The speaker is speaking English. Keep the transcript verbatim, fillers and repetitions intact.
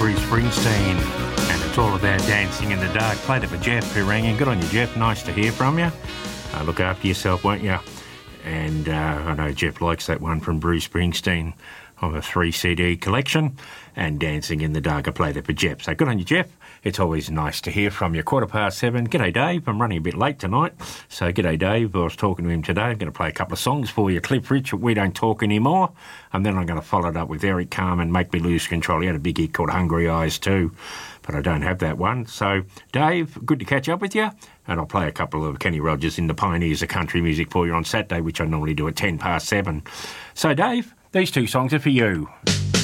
Bruce Springsteen, and it's all about dancing in the dark. Played it for Jeff, who rang in. Good on you, Jeff. Nice to hear from you. Uh, look after yourself, won't you? And uh, I know Jeff likes that one from Bruce Springsteen of a three C D collection. And Dancing in the Dark, I played it for Jeff. So good on you, Jeff. It's always nice to hear from you. Quarter past seven. G'day, Dave. I'm running a bit late tonight. So g'day, Dave. I was talking to him today. I'm going to play a couple of songs for you. Cliff Richard, We Don't Talk Anymore. And then I'm going to follow it up with Eric Carmen, Make Me Lose Control. He had a big hit called Hungry Eyes too, but I don't have that one. So, Dave, good to catch up with you. And I'll play a couple of Kenny Rogers in the Pioneers of Country Music for you on Saturday, which I normally do at ten past seven. So, Dave, these two songs are for you.